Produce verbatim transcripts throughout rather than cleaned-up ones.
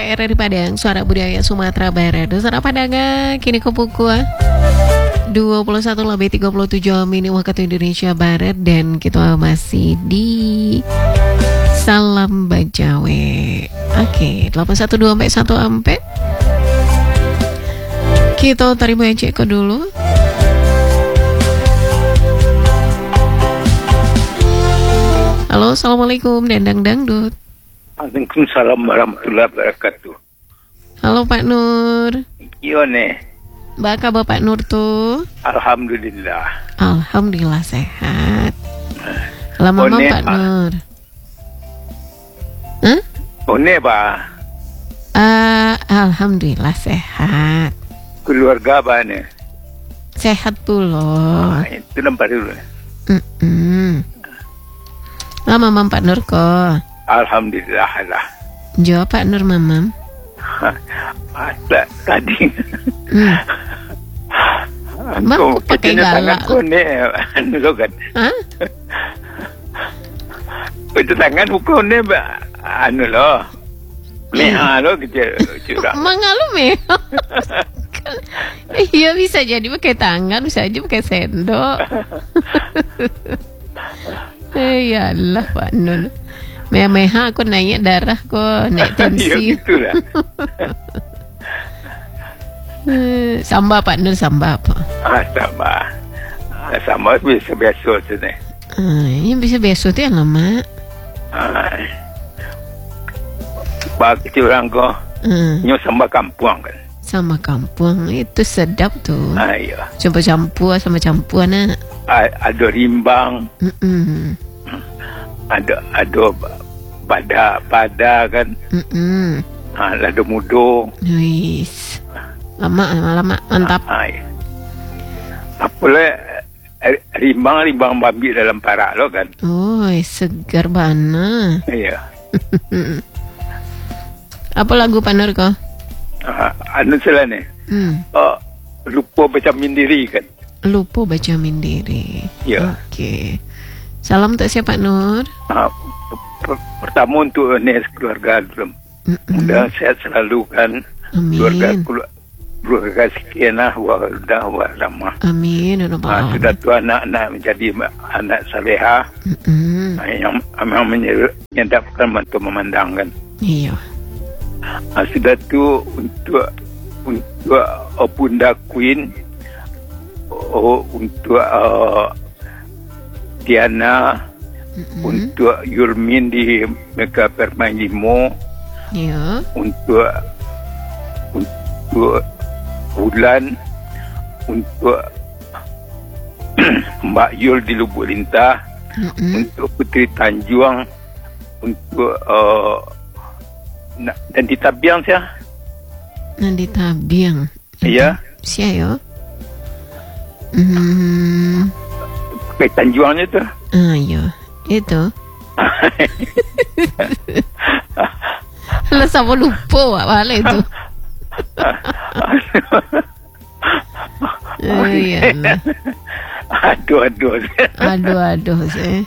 R R I Padang, Suara Budaya Sumatera Barat. Suara Padang kini ke pukul dua puluh satu lebih tiga puluh tujuh menit waktu Indonesia Barat. Dan kita masih di Salam Bajawe. Oke, delapan satu dua sampai satu ampe. Kita terima cek ke dulu. Halo, assalamualaikum Dendang Dangdut. Waalaikumsalam warahmatullahi wabarakatuh. Halo Pak Nur. Iya nih. Baka Bapak Nur tuh? Alhamdulillah. Alhamdulillah sehat. Lama oh, Pak Nur. Hah? Oh nih Pak. Uh, Alhamdulillah sehat. Keluarga apa nih? Sehat pula. Ah, itu nampak dulu. Mm-mm. Lama Mam Pak Nur kok. Alhamdulillah lah. Jawab Pak Nur Mamam. Ada tadi. Hmm. Mam pakai galak. Kau ni, anu kan? Hah? Itu tangan hukum ni, anu loh. Meha loh kita curang. Mengalu meha. Iya bisa jadi pakai tangan, bisa aja pakai sendok. Eh ya Allah Pak Nur. Meha-meha aku naik darah kok, naik tensi. Ya gitulah. Samba Pak Nur, samba apa? Ah, samba. Ah, samba biasa-biasa tu ni. Ah, ini biasa-biasa tu yang lama. Ah. Bagi orang kau, hmm. nyo samba kampung kan. Sama kampung, itu sedap tuh. Ah, iya. Coba campur sama campur nak. Ada rimbang. Mm-mm. Ada ada pada pada kan. Mm-mm. Ha, ada mudo. Wis. Lama lama mantap. Ha, ya. Apalah rimbang rimbang babi dalam parak lo kan. Oh, segar bana. Iya. Apa lagu Panur kau? Ha, anu salah ni. Hmm. Oh, lupa baca mindiri kan. Lupa baca mindiri. Ya. Okey. Salam untuk siapa Nur? Ha, pertama untuk Nes keluarga dulu. Mudah sehat selalu kan. Amin. Keluarga keluarga sekianah wadah warahmah. Amin. Ha, sudah tu anak-anak menjadi anak salehah. Mm-mm. Ha, yang memang menyedapkan untuk memandangkan. Iya. Ha, sudah tu untuk untuk uh, Bunda Queen, oh, untuk uh, Diana, mm-hmm. untuk Yurmin di Mega Permain Limo, yeah. untuk untuk Bulan, untuk Mbak Yul di Lubuk Lintah, mm-hmm. untuk Putri Tanjung, untuk uh, Nandi Tabiang saya. Nandi Tabiang. Ya. Siapa ya? Hmm. Pakai Tanjuangnya tu. Ah ya, itu. Lah sama lupa awak balik tu. Oh iyalah. Aduh aduh. Aduh aduh saya.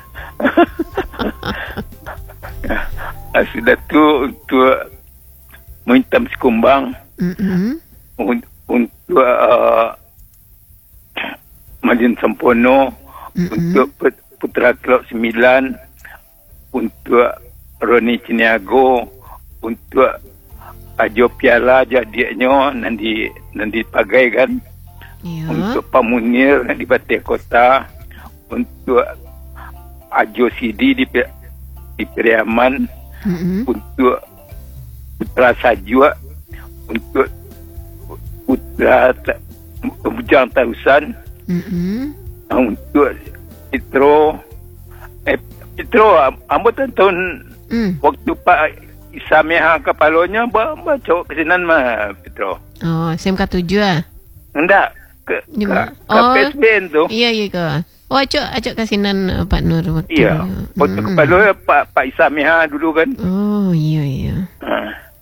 Sudah tu untuk menghitam sekumbang. Mm-hmm. Untuk, untuk uh, Madin Sempono, mm-hmm. untuk Putra Kelab Sembilan, untuk Roni Ciniago, untuk Ajo Piala jadinya nanti nanti pagai kan, yeah. untuk Pak Munir di Batik Kota, untuk Ajo Sidi di di Periaman, mm-hmm. untuk Putra Sajua, untuk Putra Bujang Tarusan, mm-hmm. untuk Petro, eh Petro, ambo tahun mm. waktu Pak Isamiah kepalanya baca kesinan mah Petro. Oh, S M K tujuh ah? Enggak, ke ke, ke oh, P S B N tu. Iya iya ke. Oh, acok acok kesinan Pak Nur waktu. Iya. Waktu mm. kepala Pak Pak Isamiah dulu kan. Oh, iya iya. Ha.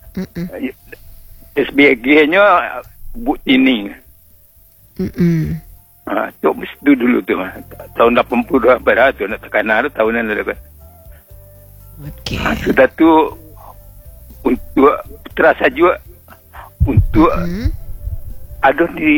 S B G-nya Bu Tini. Hmm. Ha, tu mesti dulu tu mah. Tahun lapan puluh berapa tu nak tekanan tahunan lalu kan. Okey. Ha, sudah tu untuk terasa juga untuk Hmm. ada di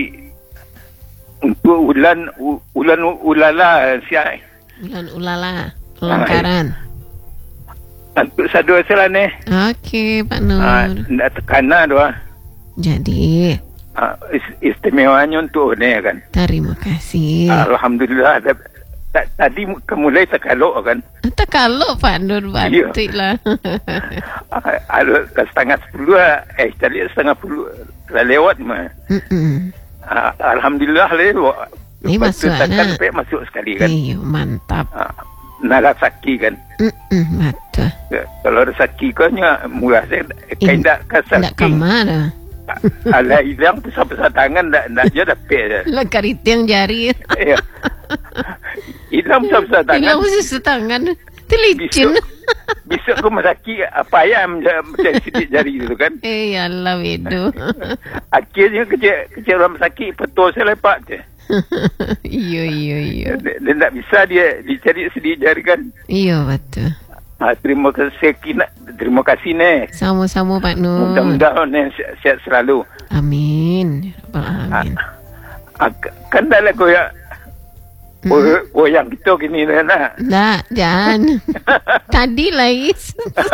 untuk ulan u- ulan ulala siai Bulan ulala, kelongkaran. untuk sadu salah ni. Oke, Pak Nur. Ah, nak tekana doa. Jadi, Ah, is- istimewanya untuk ni kan. terima kasih. Alhamdulillah. Ada- ta- Tadi kemulai terkalok kan. Tak kalau Pak Nur Iya. bantik lah. Ah, Ada setengah sepuluh lah. Eh, tadi setengah puluh telah lewat mah. Mm-mm. Ah, Alhamdulillah lewat. Ni Lepas tu masuk takkan nak. sampai masuk sekali kan. Iyo, mantap. Ah, Narasaki kan. Mm-mm, betul. Kalau rezeki kau nya murah saya kain tak kasar. Tak kemana. Ala hilang besar-besar tangan tak nak je dapat je. Lah kariting jari. Ya. Hilang besar-besar tangan. Hilang susu tangan. Telicin. Besok kau masaki apa ayam macam sidik jari tu kan. Eh, yalah bedo. Akhirnya kecil kecil orang sakit betul saya lepak je. Iyo, iyo, iyo. Dia, dia tak bisa dia dicari sidik jari kan. Iyo, betul. Ha, terima kasih Kina. Terima kasih ni. Sama-sama Pak Nur. Mudah-mudahan ni sihat, sihat selalu. Amin. Rabbal Ha, alamin. ha, kan dah lah goyak. Oh, goyang kita gini dah nak. Tak, jangan. Tadi lah Is.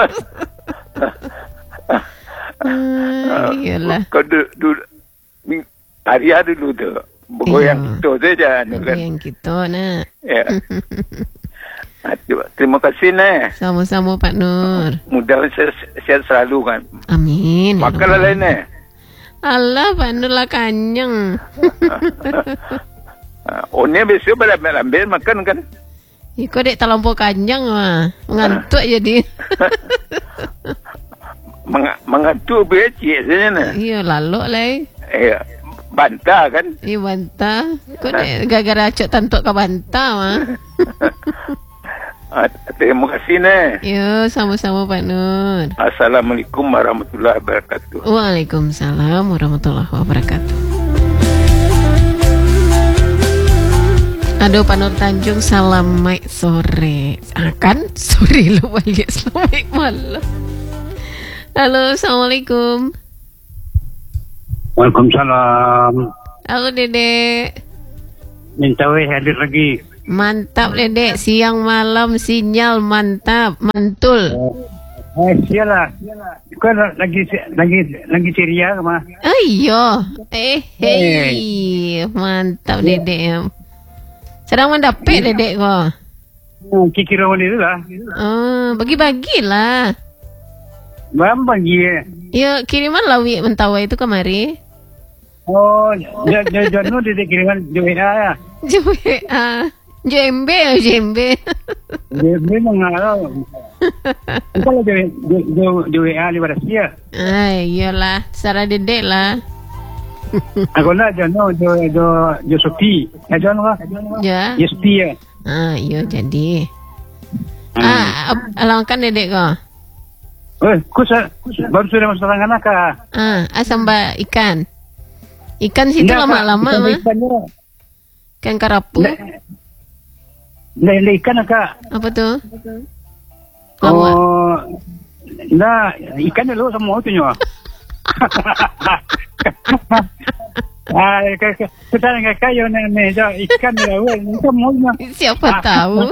Ah, iyalah. Kau duduk, duduk hari-hari dulu tu. Bergoyang Iya. kita saja. Anu kan. Yang kita nak. Ya. Ha, terima- Terima kasih ni. Sama-sama Pak Nur. Mudah-mudahan sihat, sihat selalu kan. Amin. ya Makan Rabbal lain ni. Allah, Pak Nur lah kanyang. Ha, oh ni biasa berambil-ambil makan kan. Iko dek terlampau kanyang mah. Mengantuk jadi. Meng- mengantuk becik saja ni. Iya, lalu lah. Eh, bantah kan. Iya, bantah. Kau dek gara-gara acok tantuk ke bantah mah. Ha, terima kasih ni. Yo, sama-sama Pak Nur. Assalamualaikum warahmatullahi wabarakatuh. Waalaikumsalam warahmatullahi wabarakatuh. Aduh, Pak Nur Tanjung, selamat sore. Akan sore lu balik, selamat malam. Halo, Assalamualaikum. Waalaikumsalam. Halo, Dedek. Minta weh hadir lagi. Mantap, Dedek. Siang malam sinyal mantap, mantul. Eh, sialah. Kau lagi lagi lagi ceria ke mah? Ayo. Eh, hei. Mantap, Dedek. Sedang mendapet, Dedek kau. Oh, kikira mana tu lah. Oh, bagi-bagilah. Bang bagi. Ya, kiriman lawi mentawai itu kemari. Oh, dia dia dia nu dia kiriman dia ya. Jembe, ah, jembe, oh, jembe. Dia dia mengalau. Kalau dia dia dia dia ali pada sia. Ah, iyalah, secara Dedek lah. Aku nak dia nu dia dia dia supi. Ya jangan lah. Ya. Ya supi ya. Ah, iya jadi. Ah, ap- alangkan Dedek kau. Eh, kusa baru sudah masuk tangan nak. Ah, asam ba ikan. Ikan situ lama-lama mah. Ikan karapu. Nah, ikan nak. Apa tuh? Lama. Oh, nah, ikan dulu semua tu nyawa. Ah, kita nak kayu ni ni, jadi ikan dulu, semua. Siapa tahu?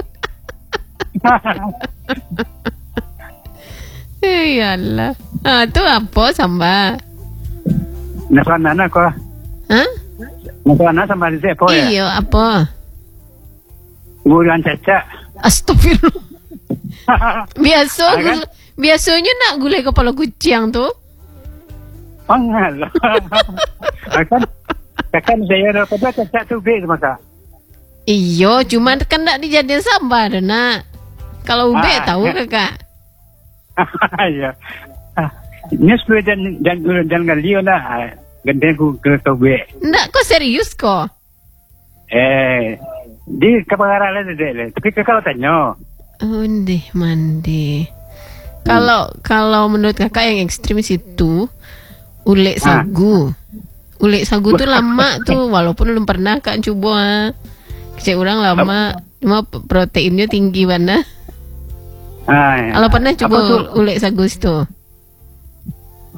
Eh, yalah. Ah, tu apa samba? Nasana nak kau, Hah? nasana sama dia apa ya? Iyo, apa? Bulan caca. Astagfirullah. Biasa, Ah, kan? gul- biasanya nak gulai kepala kucing tu. Pangal. Akan, akan saya dah pada caca tu beza masa. Iyo, cuma kan tak dijadiin sambal dah nak. Kalau ube Ah, tahu ya. kakak. Ya. Ni sepuluh dan dan dan galio lah. Gandeng ku ke kau be. Ndak, kau serius kok? Eh, di kapagara lah dia. Tapi kalau tanya, Oh, deh, mandi. Kalau kalau menurut kakak yang ekstrim itu ulek Ah. sagu. Ulek sagu tuh lama tuh, walaupun belum pernah kak coba. Kecil orang lama, cuma proteinnya tinggi mana. ah, Kalau pernah coba apa tu? ulek sagu itu.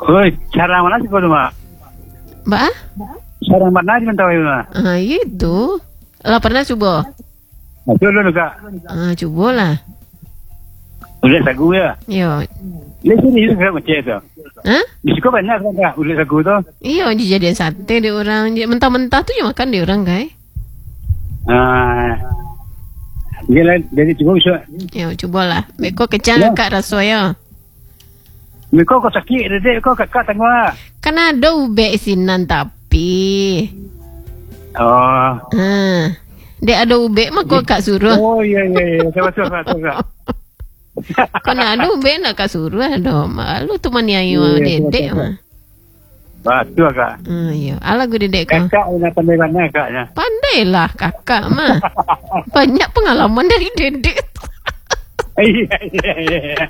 Oh, cara mana sih kau tu mak? Mbak? Cara mana di Mentawai mak? Ah, itu. Lah pernah coba? Nah, tu dulu kak. Ah, cobalah. Ulat sagu ya. Yo. Di sini juga macam itu. Hah? Di sini banyak kan kak ulat sagu tu. Iya, dijadiin sate di orang. Mentah-mentah tuh juga makan di orang, guys. Ah, dia lah jadi cuba bisa. Yo, cobalah. Beko kecang Ya. kak rasanya. Mereka kau sakit, dedek kau kakak tengok. Kan ada ube sinan tapi. Oh. Ah. Dek ada ube mah kau kak suruh. Oh iya iya iya. Betul betul betul. Kau nak ada ube nak kak suruh ada. Malu tu mani ayu Iya, dedek betul, mah. Betul kak. Ah, iya. Ala gue dedek kau. Kakak nak pandai mana kakaknya? Pandailah kakak mah. Banyak pengalaman dari dedek. Iya iya iya.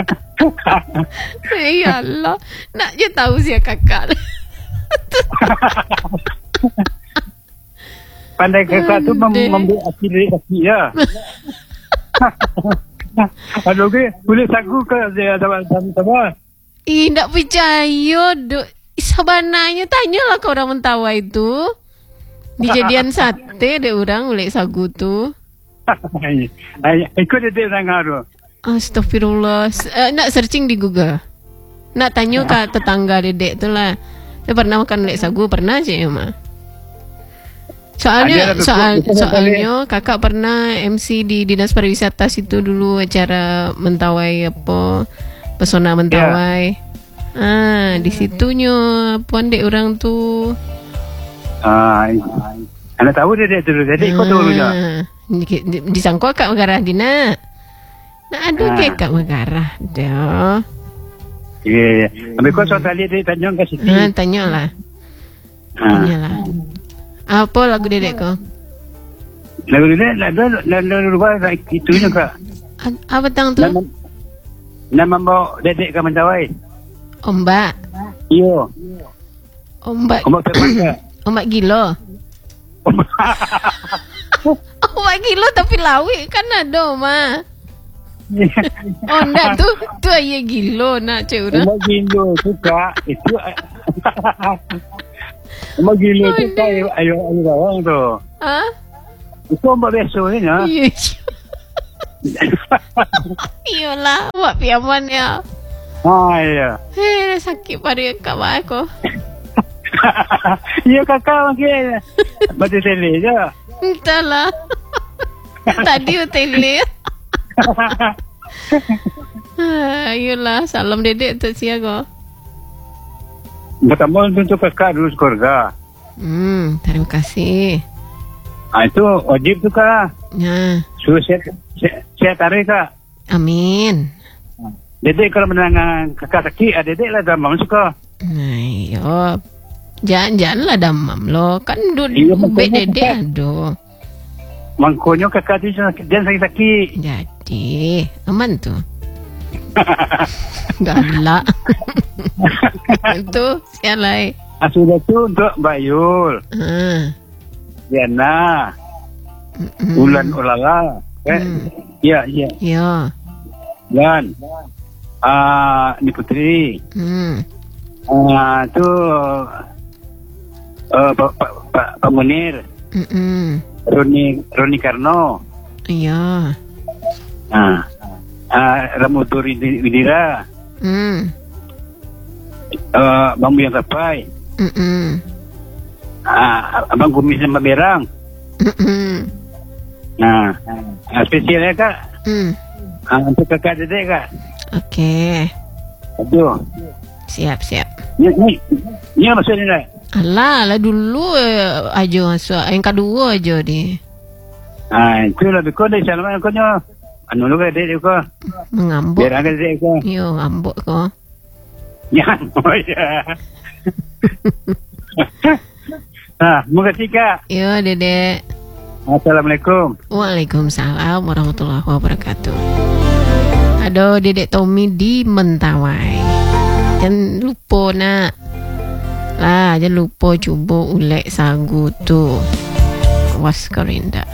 Ya Allah. Nak je tahu siapa kakak. Pandai kakak tu mem- Pandai. membuat akhir dari kaki ya. Aduh ke, boleh sagu ke dia sama-sama. Ih, tak percaya. Duk. Sabananya tanyalah ke orang Mentawai itu. Dijadian sate deh orang ulek sagu tu. Ikut dia orang ngaruh. Astagfirullah. S- uh, nak searching di Google. Nak tanya ke tetangga dedek tu lah. Dia pernah makan ulek sagu? Pernah je ya, Ma? Soalnya, Ada lah, soal, betul, betul, soalnya kakak pernah M C di Dinas Pariwisata situ dulu acara Mentawai apa, Pesona Mentawai. Ah, di situnya puan dek orang tu. Ah, anda tahu dia dia dulu. Jadi ikut dulunya. Ah, di- di- disangka Kak Magarah Dina. Nak ada Ah. ke Kak Magarah dah. Ya ya. Ambil kau soal tadi dia tanya ke Siti. Ah, tanyalah. Ah. Tanyalah. Apa lagu dedek kau? Lagu dia lagu lagu lupa itunya kak. A- Apa tang tu? Nama nama bawa dedek ke Mentawai. Ombak. Iyo. Ombak. Ombak terbang kak. Ombak gila. Ombak gila tapi lawi kan ada mah. Oh enggak tu tu aye gilo nak cik orang. Ombak gilo tu kak. Itu ombak gilo tu kak. Ayo ayo bawang tu. Ha? Itu ombak biasa ni ya. Iya. Iyalah, buat piaman ya. Ah iya. Eh, sakit pada kak mak aku. Iya kakak mungkin. Batu tele je. Entahlah. Tadi hotel. Ah, Ayolah, salam dedek untuk siapa? Pertama untuk kakak dulu sekeluarga. Hmm, terima kasih. Ah itu wajib tu kak. Ya, Suruh saya, saya, saya tarik kak. amin. Dedek kalau menangan kakak sakit, ah, dedek lah dah mau suka. Ayo, jangan-jangan lah damam lo. Kan duduk Iya, ubek makanya dedek kakak. aduh. Mangkonyo kakak tu jangan sakit-sakit. Jadi, aman tu. Galak. Itu sialai. Ah, sudah tu untuk Mbak Yul, Ah. Diana, mm-mm. Ulan Ulala. Eh? Hmm. Ya, ya. Ya. Dan ah ni Putri. Hmm. Ah tu uh, Pak Pak Pak Pak Munir, Mm-mm. Roni Roni Karno. Ya. Ah. Ah Ramuturi Widira. Hmm. Uh, Bang Buyang Tapai. Mm-mm. Ah, Abang Kumis sama Berang. Mm-mm. Nah, ah, spesialnya kak. Hmm. Ah, untuk kakak dedek kak. Okey. Aduh. Siap, siap. Ni ni ni apa maksudnya nak? Alah, lah dulu eh, aja masuk. Yang kedua aja di Ah, itu lah kau dah salaman kau nya. Anu lu dedek kau. mengambuk. Berang dedek kau. Yo, ngambuk ko. Ya. Oh ya. Ah, terima kasih kak. Yo, dedek. Assalamualaikum. Waalaikumsalam warahmatullahi wabarakatuh. Aduh, dedek Tommy di Mentawai. Jangan lupa nak. Lah, jangan lupa cuba ulek sagu tu. Was korinda.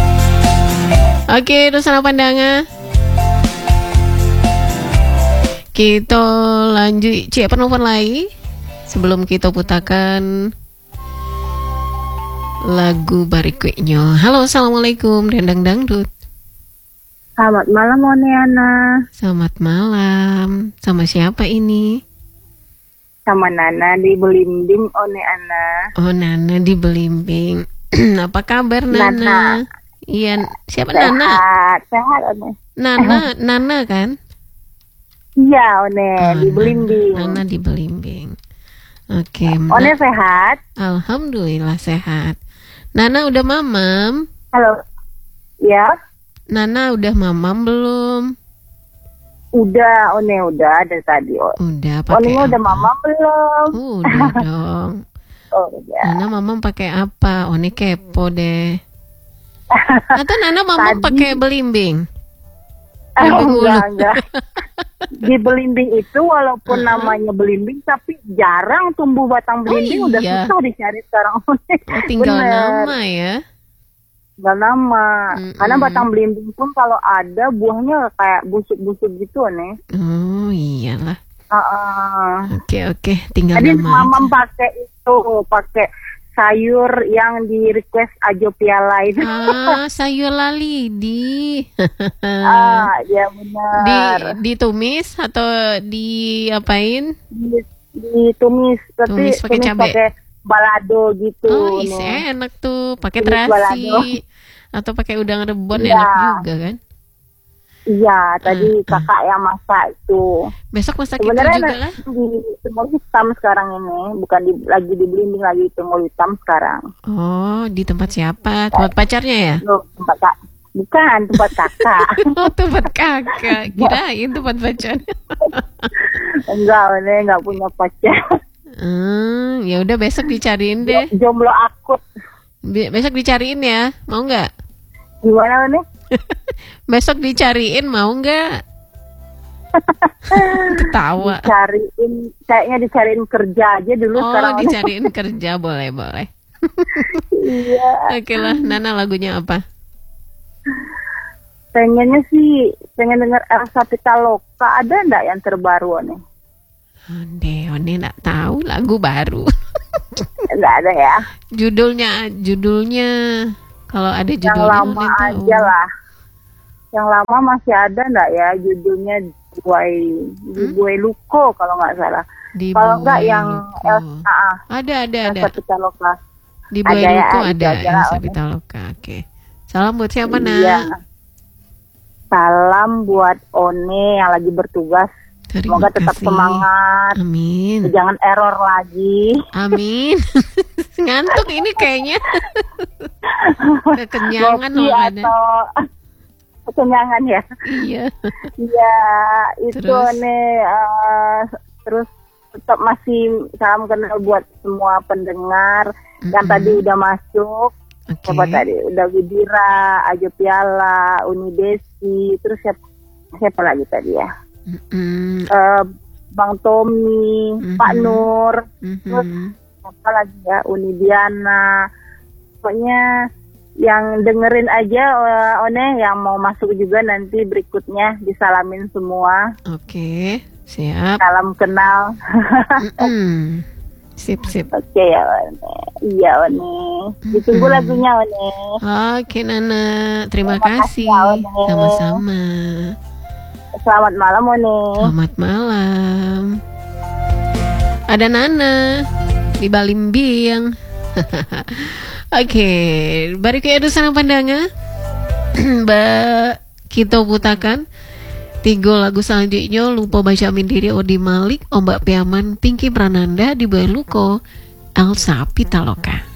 Okey, Rosana Pandangan. Kita lanjut cek penelpon lagi sebelum kita putakan lagu berikutnya. Halo, assalamualaikum Dendang Dangdut. Selamat malam Oneana. Selamat malam. Sama siapa ini? Sama Nana di Belimbing Oneana. Oh, Nana di Belimbing. Apa kabar Nana? Nana. Iya, siapa Sehat, Nana? sehat One. Nana, Nana kan? Iya One, Oh, di Belimbing. Nana, Nana di Belimbing. Oke, One Mbak. sehat? Alhamdulillah sehat. Nana udah mamam? Halo. Ya, Nana udah mamam belum? udah One udah dari tadi. Udah One pakai udah apa? mama belum? Udah dong. Oh udah. Nana mamam pakai apa? Oh, ini kepo deh. Atau Nana mamam Tadi- pakai belimbing? Eh, Belimbing enggak, ulu. enggak. Di Belimbing itu walaupun Uh-uh. namanya Belimbing tapi jarang tumbuh batang belimbing, Oh, udah iya. susah dicari sekarang. Oh, tinggal Bener. nama ya? Tinggal nama. Mm-mm. Karena batang belimbing pun kalau ada buahnya kayak busuk-busuk gitu nih. Oh iyalah. Uh, Oke oke, tinggal Jadi nama. mamam aja. pakai itu, pakai sayur yang di request Ajo Piala itu. Ah, sayur lalidi. Ah, ya di benar. ditumis atau diapain? Di, ditumis, tapi Tumis pakai cabai. pakai balado gitu. Oh, is nih. enak tuh, pakai Tumis terasi balado. atau pakai udang rebon Iya. enak juga kan? Iya, tadi Ah, ah. kakak yang masak itu. Besok masak itu Sebenarnya juga lah. di Timur Hitam sekarang ini, bukan di, lagi di Belimbing, lagi di Timur Hitam sekarang. Oh, di tempat siapa? Tempat pacarnya ya? Loh, tempat kak, bukan tempat kakak. Oh, tempat kakak. Kirain tempat pacarnya. Enggak, ini enggak punya pacar. Hmm, ya udah besok dicariin deh. Jomblo akut. Be- besok dicariin ya. Mau nggak? Gimana nih? Besok dicariin mau nggak? Ketawa. Dicariin, kayaknya dicariin kerja aja dulu Oh, sekarang. ini. dicariin kerja boleh boleh. Iya. Oke lah, Nana lagunya apa? Pengennya sih, pengen denger Elsa Pitaloka. Ada enggak yang terbaru nih? Onde, Onde nggak tahu lagu baru. Enggak ada ya. Judulnya, judulnya. Kalau ada Yang judulnya lama Onde tahu. aja lah. Yang lama masih ada enggak ya judulnya Buai Hmm? Buai Luko kalau nggak salah. Di Kalau enggak Buai yang Luko. Elsa, ah, Ada ada ada. Elsa Pitaloka. Di Buai Ada ya, Luko itu ada aja lah, Elsa Onde. Pitaloka. Oke. Salam buat siapa Nak? Iya. Salam buat One yang lagi bertugas. Terima Semoga tetap kasih. semangat. Amin. Jangan error lagi. Amin. Ngantuk ini kayaknya. Kekenyangan Kopi loh ada. atau kekenyangan ya. Iya. Iya, itu Terus? nih eh, terus tetap masih salam kenal buat semua pendengar yang Mm-mm. tadi udah masuk. Oke. Siapa tadi? Udah Widira, Ajo Piala, Uni Desi, terus siapa, siapa lagi tadi ya? Mm-mm. Eh, Bang Tommy, Mhm. Pak Nur, Mhm. apa lagi ya? Uni Diana. Pokoknya yang dengerin aja eh, One yang mau masuk juga nanti berikutnya disalamin semua. Oke, siap. Salam kenal. Mm-mm. Sip sip. Oke ya One. Iya One. Ditunggu Mhm. lagunya One. Oke Nana, terima Terima kasih, kasih. ya, One. Sama-sama. Selamat malam One. Selamat malam. Ada Nana di Balimbing. Oke, balik ke Edusana Pandangan. Mbak kita putakan tiga lagu selanjutnya. Lupa baca Mindiri, Odi Malik, Ombak Piaman, Pinky Prananda, di Buai Luko, Elsa Pitaloka.